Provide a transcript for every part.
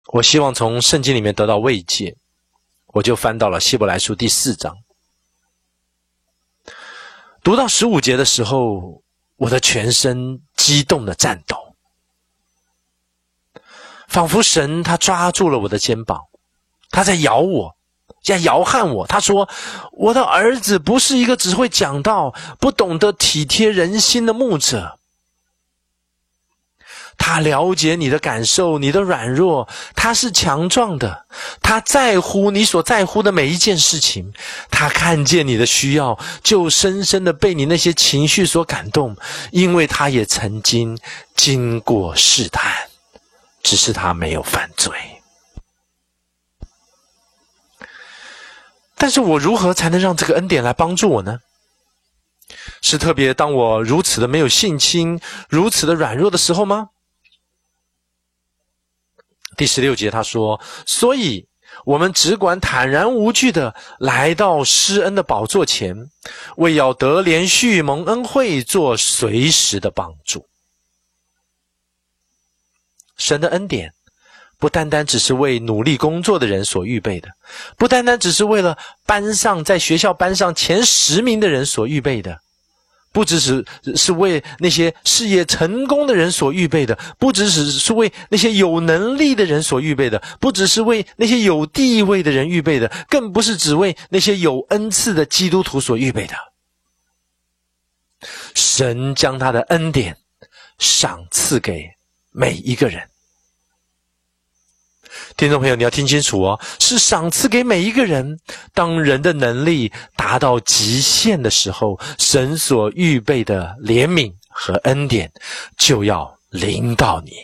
我希望从圣经里面得到慰藉，我就翻到了希伯来书第4章。读到15节的时候，我的全身激动的颤抖，仿佛神他抓住了我的肩膀，他在摇我，在摇撼我。他说，我的儿子不是一个只会讲道，不懂得体贴人心的牧者。他了解你的感受，你的软弱，他是强壮的，他在乎你所在乎的每一件事情，他看见你的需要，就深深的被你那些情绪所感动，因为他也曾经经过试探，只是他没有犯罪。但是我如何才能让这个恩典来帮助我呢？是特别当我如此的没有信心，如此的软弱的时候吗？第16节他说，所以我们只管坦然无惧的来到施恩的宝座前，为要得连续蒙恩惠，做随时的帮助。神的恩典不单单只是为努力工作的人所预备的，不单单只是为了在学校班上前10名的人所预备的，不只是为那些事业成功的人所预备的，不只是为那些有能力的人所预备的，不只是为那些有地位的人预备的，更不是只为那些有恩赐的基督徒所预备的。神将他的恩典赏赐给每一个人。听众朋友，你要听清楚哦，是赏赐给每一个人。当人的能力达到极限的时候，神所预备的怜悯和恩典就要临到你。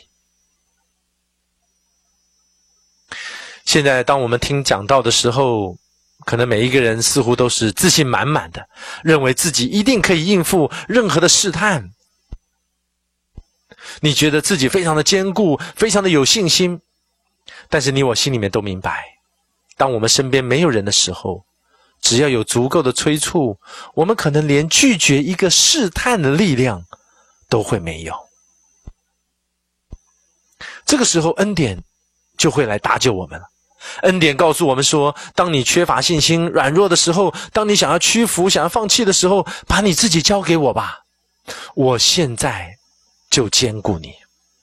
现在当我们听讲道的时候，可能每一个人似乎都是自信满满的，认为自己一定可以应付任何的试探。你觉得自己非常的坚固，非常的有信心，但是你我心里面都明白，当我们身边没有人的时候，只要有足够的催促，我们可能连拒绝一个试探的力量都会没有。这个时候恩典就会来搭救我们了。恩典告诉我们说，当你缺乏信心、软弱的时候，当你想要屈服、想要放弃的时候，把你自己交给我吧，我现在就兼顾你。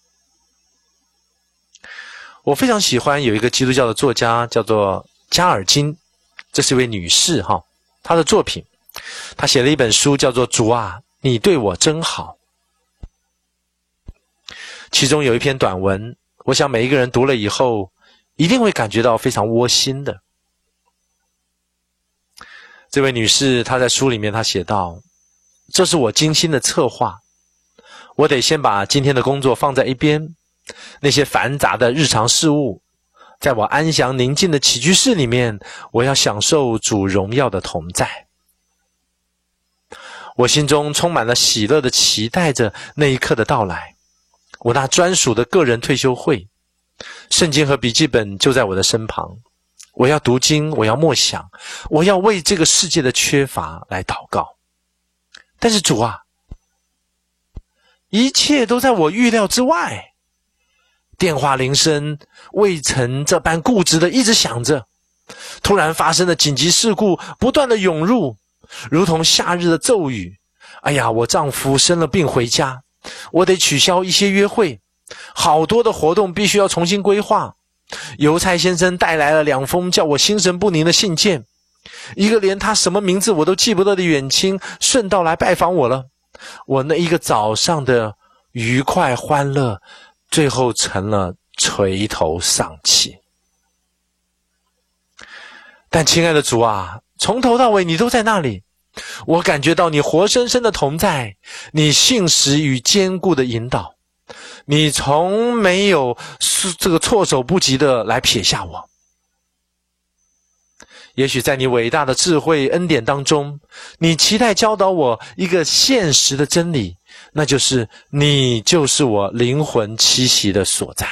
我非常喜欢有一个基督教的作家叫做加尔金，这是一位女士哈，她的作品，她写了一本书叫做《主啊，你对我真好》。其中有一篇短文，我想每一个人读了以后一定会感觉到非常窝心的。这位女士她在书里面她写道，这是我精心的策划，我得先把今天的工作放在一边，那些繁杂的日常事务，在我安详宁静的起居室里面，我要享受主荣耀的同在。我心中充满了喜乐的期待着那一刻的到来。我那专属的个人退休会，圣经和笔记本就在我的身旁，我要读经，我要默想，我要为这个世界的缺乏来祷告。但是主啊，一切都在我预料之外。电话铃声未曾这般固执的一直响着，突然发生的紧急事故不断的涌入，如同夏日的骤雨。哎呀，我丈夫生了病回家，我得取消一些约会，好多的活动必须要重新规划。邮差先生带来了2封叫我心神不宁的信件，一个连他什么名字我都记不得的远亲顺道来拜访我了。我那一个早上的愉快欢乐，最后成了垂头丧气。但亲爱的主啊，从头到尾你都在那里，我感觉到你活生生的同在，你信实与坚固的引导，你从没有这个措手不及的来撇下我。也许在你伟大的智慧恩典当中，你期待教导我一个现实的真理，那就是你就是我灵魂栖息的所在。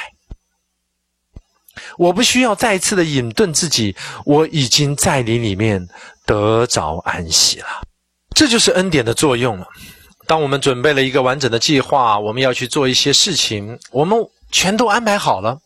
我不需要再次的隐遁自己，我已经在你里面得着安息了。这就是恩典的作用了。当我们准备了一个完整的计划，我们要去做一些事情，我们全都安排好了，